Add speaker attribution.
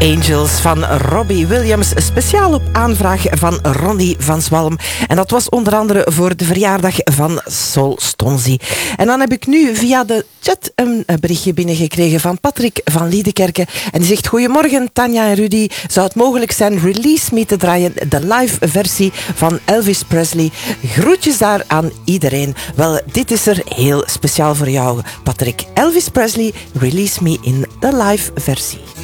Speaker 1: Angels van Robbie Williams, speciaal op aanvraag van Ronnie van Zwalm. En dat was onder andere voor de verjaardag van Sol Stonzi. En dan heb ik nu via de chat een berichtje binnengekregen van Patrick van Liedekerke. En die zegt: goedemorgen Tanja en Rudy. Zou het mogelijk zijn Release Me te draaien, de live versie van Elvis Presley? Groetjes daar aan iedereen. Wel, dit is er heel speciaal voor jou, Patrick. Elvis Presley, Release Me in de live versie.